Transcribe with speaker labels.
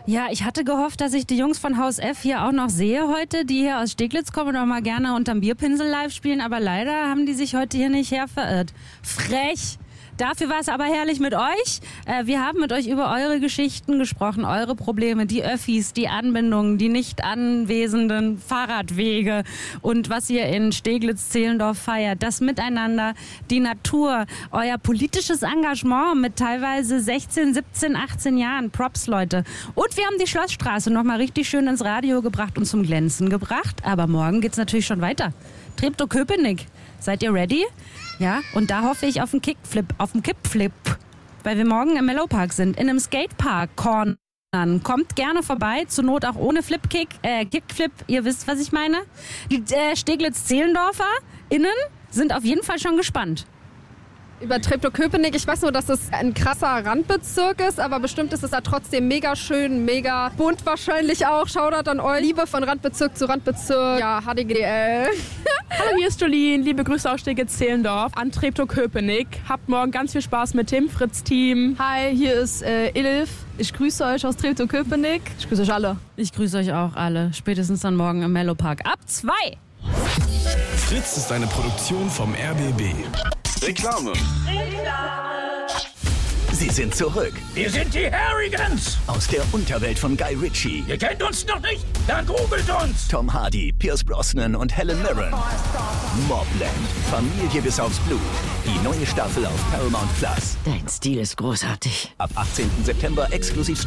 Speaker 1: Ja, ich hatte gehofft, dass ich die Jungs von Haus F hier auch noch sehe heute, die hier aus Steglitz kommen und auch mal gerne unterm Bierpinsel live spielen. Aber leider haben die sich heute hier nicht her verirrt. Frech! Dafür war es aber herrlich mit euch. Wir haben mit euch über eure Geschichten gesprochen, eure Probleme, die Öffis, die Anbindungen, die nicht anwesenden Fahrradwege und was ihr in Steglitz-Zehlendorf feiert, das Miteinander, die Natur, euer politisches Engagement mit teilweise 16, 17, 18 Jahren. Props, Leute. Und wir haben die Schlossstraße nochmal richtig schön ins Radio gebracht und zum Glänzen gebracht. Aber morgen geht's natürlich schon weiter. Treptow-Köpenick. Seid ihr ready? Ja, und da hoffe ich auf einen Kickflip, weil wir morgen im Mellowpark sind, in einem Skatepark-Corner. Kommt gerne vorbei, zur Not auch ohne Kickflip, ihr wisst, was ich meine. Die Steglitz-Zehlendorfer innen sind auf jeden Fall schon gespannt.
Speaker 2: Über Treptow-Köpenick, ich weiß nur, dass es ein krasser Randbezirk ist, aber bestimmt ist es da trotzdem mega schön, mega bunt wahrscheinlich auch. Shoutout an euch. Liebe von Randbezirk zu Randbezirk. Ja, HDGDL.
Speaker 3: Hallo, hier ist Jolien. Liebe Grüße aus Steglitz-Zehlendorf an Treptow-Köpenick. Habt morgen ganz viel Spaß mit dem Fritz-Team.
Speaker 4: Hi, hier ist Ilf. Ich grüße euch aus Treptow-Köpenick. Ich grüße euch alle.
Speaker 1: Ich grüße euch auch alle. Spätestens dann morgen im Mellowpark. Ab 2.
Speaker 5: Fritz ist eine Produktion vom RBB. Reklame.
Speaker 6: Sie sind zurück
Speaker 7: Wir sind die Harrigans.
Speaker 6: aus der Unterwelt von Guy Ritchie.
Speaker 7: Ihr kennt uns noch nicht? Dann googelt uns.
Speaker 6: Tom Hardy, Pierce Brosnan und Helen Mirren. Mobland. Familie bis aufs Blut. Die neue Staffel auf Paramount Plus.
Speaker 8: Dein Stil ist großartig.
Speaker 6: Ab 18. September exklusiv